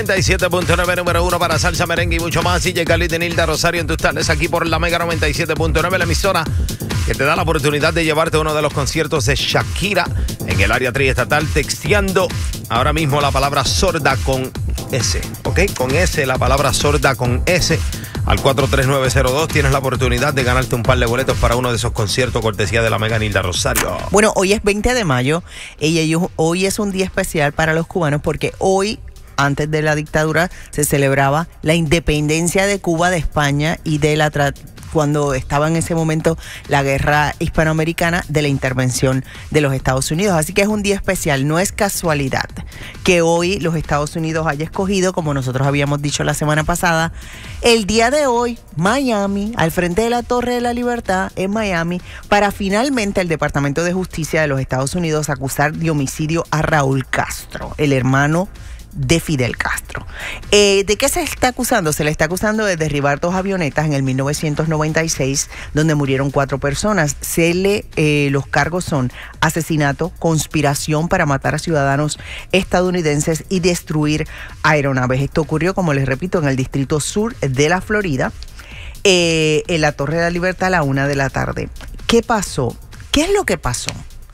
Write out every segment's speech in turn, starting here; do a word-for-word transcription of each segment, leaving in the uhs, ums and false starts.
noventa y siete punto nueve, número uno para salsa, merengue y mucho más. D J Khalid y Nilda Rosario en tus tardes aquí por la Mega noventa y siete punto nueve, la emisora que te da la oportunidad de llevarte a uno de los conciertos de Shakira en el área triestatal, texteando ahora mismo la palabra sorda con S, ¿ok? Con S, la palabra sorda con S al cuatro tres nueve cero dos. Tienes la oportunidad de ganarte un par de boletos para uno de esos conciertos cortesía de la Mega Nilda Rosario. Bueno, hoy es veinte de mayo y hoy es un día especial para los cubanos porque hoy, antes de la dictadura, se celebraba la independencia de Cuba de España y de la tra- cuando estaba en ese momento la guerra hispanoamericana de la intervención de los Estados Unidos. Así que es un día especial. No es casualidad que hoy los Estados Unidos haya escogido, como nosotros habíamos dicho la semana pasada, el día de hoy, Miami, al frente de la Torre de la Libertad en Miami, para finalmente el Departamento de Justicia de los Estados Unidos acusar de homicidio a Raúl Castro, el hermano de Fidel Castro. Eh, ¿De qué se está acusando? Se le está acusando de derribar dos avionetas en el mil novecientos noventa y seis, donde murieron cuatro personas. Se le, eh, los cargos son asesinato, conspiración para matar a ciudadanos estadounidenses y destruir aeronaves. Esto ocurrió, como les repito, en el distrito sur de la Florida, eh, en la Torre de la Libertad a la una de la tarde. ¿Qué pasó? ¿Qué es lo que pasó?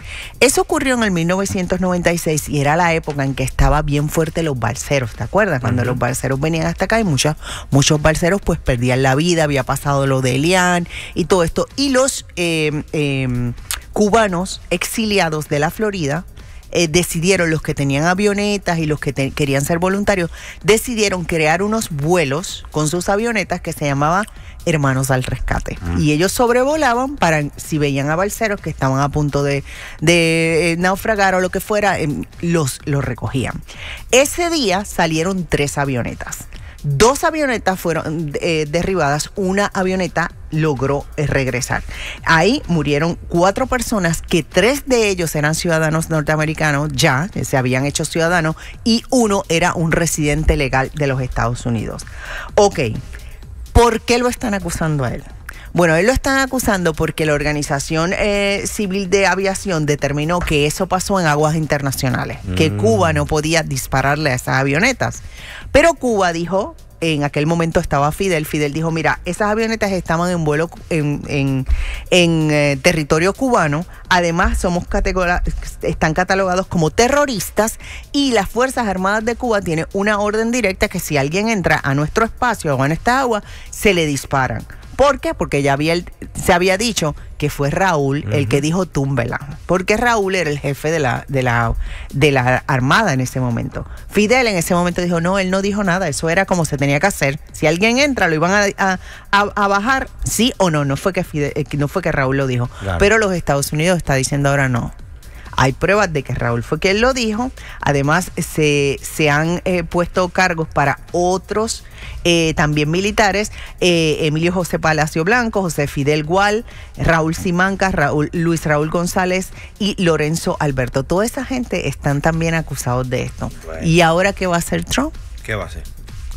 Eso ocurrió en el mil novecientos noventa y seis y era la época en que estaba bien fuerte los balseros, ¿te acuerdas? Cuando uh-huh. los balseros venían hasta acá y muchos, muchos balseros pues perdían la vida, había pasado lo de Elián y todo esto. Y los eh, eh, cubanos exiliados de la Florida eh, decidieron, los que tenían avionetas y los que te, querían ser voluntarios, decidieron crear unos vuelos con sus avionetas que se llamaba Hermanos al Rescate. Mm. Y ellos sobrevolaban para, si veían a balseros que estaban a punto de, de eh, naufragar o lo que fuera, eh, los, los recogían. Ese día salieron tres avionetas. Dos avionetas fueron eh, derribadas, una avioneta logró eh, regresar. Ahí murieron cuatro personas, que tres de ellos eran ciudadanos norteamericanos, ya se habían hecho ciudadanos, y uno era un residente legal de los Estados Unidos. Ok, ¿por qué lo están acusando a él? Bueno, él lo están acusando porque la Organización eh, Civil de Aviación determinó que eso pasó en aguas internacionales, mm. que Cuba no podía dispararle a esas avionetas. Pero Cuba dijo, en aquel momento estaba Fidel, Fidel dijo, mira, esas avionetas estaban en vuelo en, en, en eh, territorio cubano, además somos categora- están catalogados como terroristas y las Fuerzas Armadas de Cuba tienen una orden directa que si alguien entra a nuestro espacio o a nuestra agua, se le disparan. ¿Por qué? Porque ya había el, se había dicho que fue Raúl uh-huh. el que dijo túmbela. Porque Raúl era el jefe de la, de la, de la Armada en ese momento. Fidel en ese momento dijo, no, él no dijo nada, eso era como se tenía que hacer. Si alguien entra, lo iban a, a, a, a bajar, sí o no. No fue que Fidel, no fue que Raúl lo dijo. Claro. Pero los Estados Unidos está diciendo ahora no. Hay pruebas de que Raúl fue quien lo dijo. Además, se, se han eh, puesto cargos para otros eh, también militares. Eh, Emilio José Palacio Blanco, José Fidel Gual, Raúl Simancas, Raúl, Luis Raúl González y Lorenzo Alberto. Toda esa gente están también acusados de esto. Bueno. ¿Y ahora qué va a hacer Trump? ¿Qué va a hacer?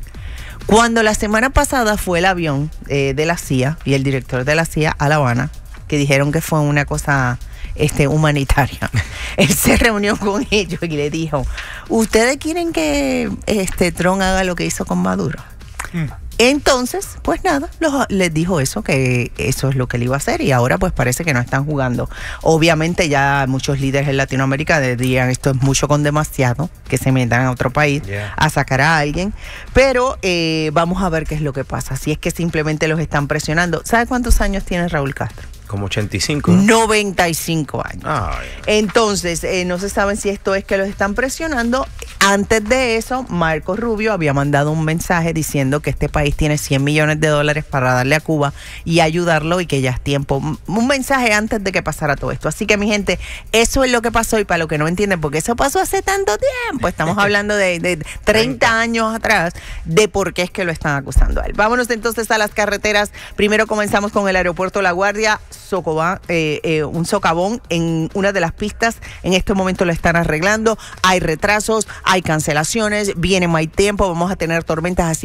Cuando la semana pasada fue el avión eh, de la C I A y el director de la C I A a La Habana, que dijeron que fue una cosa este, humanitaria. Él se reunió con ellos y le dijo, ¿ustedes quieren que este Trump haga lo que hizo con Maduro? Mm. Entonces, pues nada, los, les dijo eso, que eso es lo que él iba a hacer y ahora pues parece que no están jugando. Obviamente ya muchos líderes en Latinoamérica dirían esto es mucho con demasiado, que se metan a otro país yeah. a sacar a alguien, pero eh, vamos a ver qué es lo que pasa. Si es que simplemente los están presionando. ¿Sabe cuántos años tiene Raúl Castro? Como ochenta y cinco, ¿no? noventa y cinco años. Ay. Entonces, eh, no se sabe si esto es que los están presionando. Antes de eso, Marco Rubio había mandado un mensaje diciendo que este país tiene cien millones de dólares para darle a Cuba y ayudarlo y que ya es tiempo. Un mensaje antes de que pasara todo esto. Así que, mi gente, eso es lo que pasó y para los que no entienden, porque eso pasó hace tanto tiempo. Estamos hablando de, de treinta años atrás de por qué es que lo están acusando a él. Vámonos entonces a las carreteras. Primero comenzamos con el aeropuerto La Guardia. Socobán, eh, eh, un socavón en una de las pistas. En este momento lo están arreglando. Hay retrasos, hay cancelaciones, viene mal tiempo, vamos a tener tormentas, así que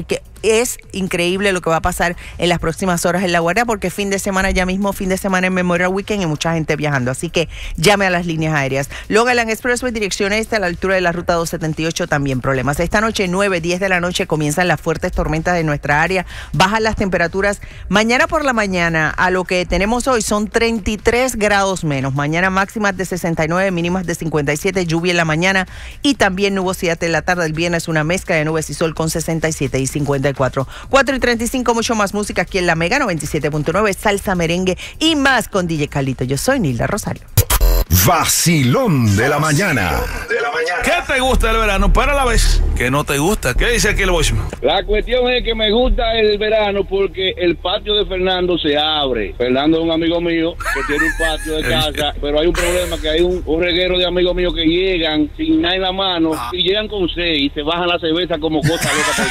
es increíble lo que va a pasar en las próximas horas en La Guardia, porque fin de semana, ya mismo fin de semana en Memorial Weekend y mucha gente viajando. Así que llame a las líneas aéreas. Long Island Expressway, dirección este, a la altura de la ruta dos setenta y ocho, también problemas. Esta noche, nueve, diez de la noche, comienzan las fuertes tormentas de nuestra área. Bajan las temperaturas. Mañana por la mañana, a lo que tenemos hoy, son treinta y tres grados menos. Mañana máximas de sesenta y nueve, mínimas de cincuenta y siete, lluvia en la mañana y también nubosidad en la tarde. El viernes una mezcla de nubes y sol con sesenta y siete y cincuenta y cuatro. cuatro y treinta y cinco, mucho más música aquí en La Mega noventa y siete punto nueve, salsa, merengue y más con D J Carlito. Yo soy Nilda Rosario. Vacilón de la mañana. ¿Qué te gusta del verano? Pero a la vez, ¿qué no te gusta? ¿Qué dice aquí el voicemail? La cuestión es que me gusta el verano porque el patio de Fernando se abre. Fernando es un amigo mío que tiene un patio de casa, pero hay un problema, que hay un, un reguero de amigos míos que llegan sin nada en la mano y llegan con seis y se bajan la cerveza como cosa loca.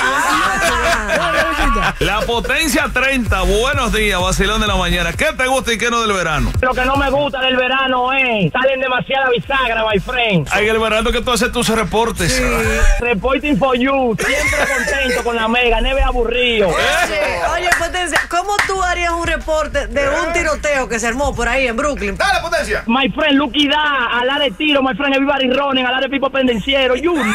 La potencia treinta, buenos días, vacilón de la mañana. ¿Qué te gusta y qué no del verano? Lo que no me gusta del verano es, salen demasiada bisagra, my friend. Hay el verano que tú haces tus reportes. Sí, reporting for you, siempre contento con La Mega, neve aburrido. Oye, oye, Potencia, ¿cómo tú harías un reporte de un tiroteo que se armó por ahí en Brooklyn? Dale, Potencia. My friend, Lucky Da, a la de tiro, my friend, everybody running, a la de pipo pendenciero, you know.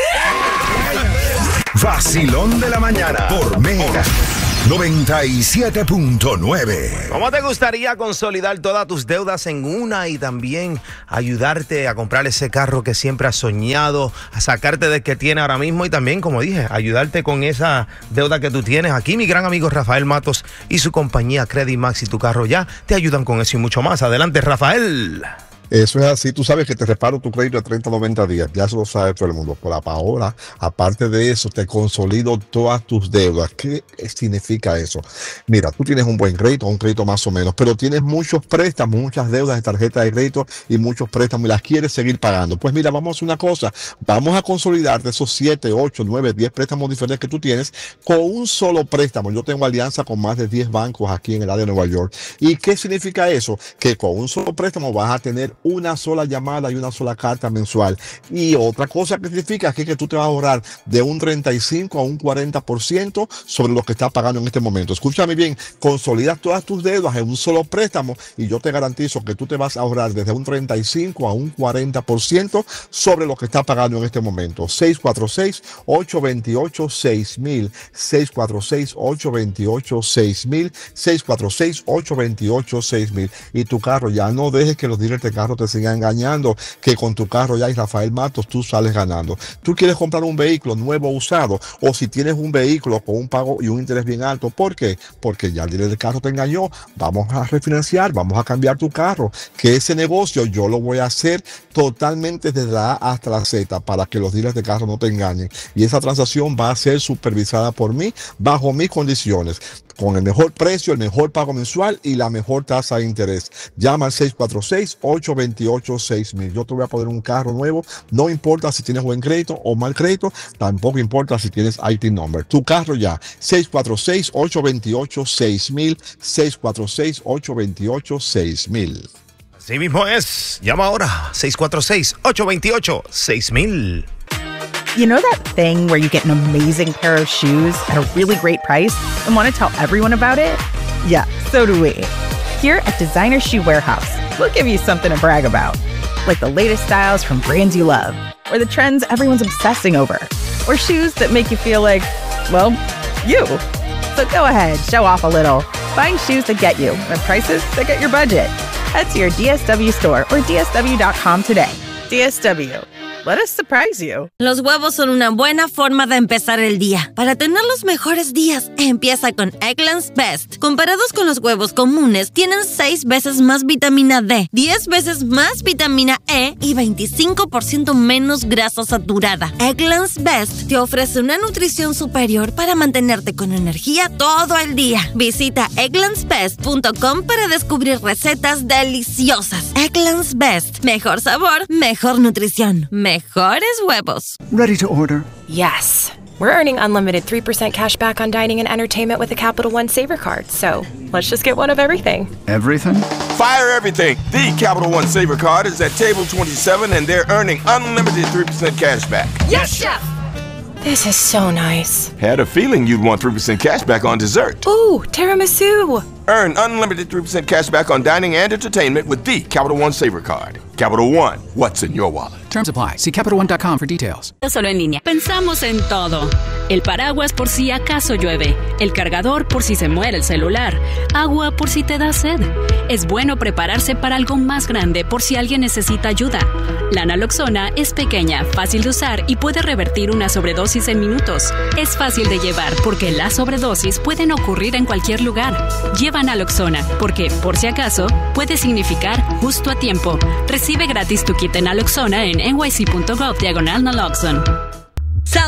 Vacilón de la mañana por Mega noventa y siete punto nueve. ¿Cómo te gustaría consolidar todas tus deudas en una y también ayudarte a comprar ese carro que siempre has soñado, a sacarte del que tienes ahora mismo y también, como dije, ayudarte con esa deuda que tú tienes? Aquí mi gran amigo Rafael Matos y su compañía Credit Max y Tu Carro Ya te ayudan con eso y mucho más. Adelante, Rafael. Eso es así, tú sabes que te reparo tu crédito a treinta a noventa días, ya eso lo sabe todo el mundo. Por ahora, aparte de eso, te consolido todas tus deudas. ¿Qué significa eso? Mira, tú tienes un buen crédito, un crédito más o menos, pero tienes muchos préstamos, muchas deudas de tarjeta de crédito y muchos préstamos y las quieres seguir pagando. Pues mira, vamos a hacer una cosa, vamos a consolidarte esos siete, ocho, nueve, diez préstamos diferentes que tú tienes con un solo préstamo. Yo tengo alianza con más de diez bancos aquí en el área de Nueva York. ¿Y qué significa eso? Que con un solo préstamo vas a tener una sola llamada y una sola carta mensual. Y otra cosa que significa es que, que tú te vas a ahorrar de un treinta y cinco a un cuarenta por ciento sobre lo que estás pagando en este momento. Escúchame bien, consolidas todas tus deudas en un solo préstamo y yo te garantizo que tú te vas a ahorrar desde un treinta y cinco a un cuarenta por ciento sobre lo que estás pagando en este momento. seis cuatro seis, ocho dos ocho, seis mil, seis cuatro seis, ocho dos ocho, seis mil, seis cuatro seis, ocho dos ocho, seis mil. Y tu carro ya, no dejes que los dealers de carro te sigan engañando, que con tu carro ya y Rafael Matos tú sales ganando. Tú quieres comprar un vehículo nuevo o usado, o si tienes un vehículo con un pago y un interés bien alto, ¿por qué? Porque ya el dealer del carro te engañó. Vamos a refinanciar, vamos a cambiar tu carro, que ese negocio yo lo voy a hacer totalmente desde la A hasta la Z para que los dealers de carro no te engañen, y esa transacción va a ser supervisada por mí bajo mis condiciones, con el mejor precio, el mejor pago mensual y la mejor tasa de interés. Llama al seis cuatro seis, ocho dos ocho, seis mil. Yo te voy a poner un carro nuevo, no importa si tienes buen crédito o mal crédito, tampoco importa si tienes I T number. Tu carro ya, seis cuatro seis, ocho dos ocho, seis mil, seis cuatro seis, ocho dos ocho, seis mil. Así mismo es. Llama ahora, seis cuatro seis, ocho dos ocho, seis mil. You know that thing where you get an amazing pair of shoes at a really great price and want to tell everyone about it? Yeah, so do we. Here at Designer Shoe Warehouse, we'll give you something to brag about, like the latest styles from brands you love, or the trends everyone's obsessing over, or shoes that make you feel like, well, you. So go ahead, show off a little. Find shoes that get you at prices that get your budget. Head to your D S W store or D S W dot com today. D S W. Let us surprise you. Los huevos son una buena forma de empezar el día. Para tener los mejores días, empieza con Eggland's Best. Comparados con los huevos comunes, tienen seis veces más vitamina D, diez veces más vitamina E y veinticinco por ciento menos grasa saturada. Eggland's Best te ofrece una nutrición superior para mantenerte con energía todo el día. Visita egglands best punto com para descubrir recetas deliciosas. Eggland's Best. Mejor sabor, mejor nutrición. Mejores huevos. Ready to order? Yes. We're earning unlimited three percent cash back on dining and entertainment with a Capital One Saver card. So let's just get one of everything. Everything? Fire everything. The Capital One Saver card is at table twenty-seven and they're earning unlimited three percent cash back. Yes, Chef. This is so nice. Had a feeling you'd want three percent cash back on dessert. Ooh, tiramisu. Earn unlimited three percent cash back on dining and entertainment with the Capital One Savor Card. Capital One, what's in your wallet? Terms apply. See Capital One dot com for details. Solo en línea. Pensamos en todo. El paraguas por si acaso llueve. El cargador por si se muere el celular. Agua por si te da sed. Es bueno prepararse para algo más grande por si alguien necesita ayuda. La naloxona es pequeña, fácil de usar y puede revertir una sobredosis en minutos. Es fácil de llevar porque las sobredosis pueden ocurrir en cualquier lugar. Lleva naloxona porque, por si acaso, puede significar justo a tiempo. Recibe gratis tu kit de naloxona en n y c punto gov diagonal naloxone.